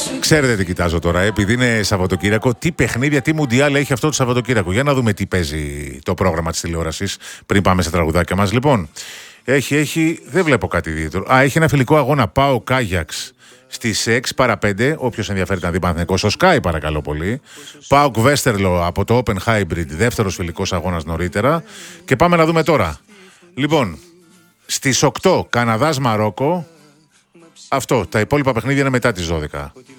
Ξέρετε τι κοιτάζω τώρα, επειδή είναι Σαββατοκύριακο, τι παιχνίδια, τι μουντιάλ έχει αυτό το Σαββατοκύριακο. Για να δούμε τι παίζει το πρόγραμμα της τηλεόρασης πριν πάμε στα τραγουδάκια μας. Λοιπόν, έχει, δεν βλέπω κάτι ιδιαίτερο. Έχει ένα φιλικό αγώνα ΠΑΟΚ Άγιαξ στις 6 παρα 5. Όποιος ενδιαφέρεται να δει Παναθηναϊκό στο Sky, παρακαλώ πολύ. ΠΑΟΚ Βέστερλο από το Open Hybrid, δεύτερος φιλικός αγώνας νωρίτερα. Και πάμε να δούμε τώρα. Λοιπόν, στις 8 Καναδάς Μαρόκο. Αυτό. Τα υπόλοιπα παιχνίδια είναι μετά τις 12.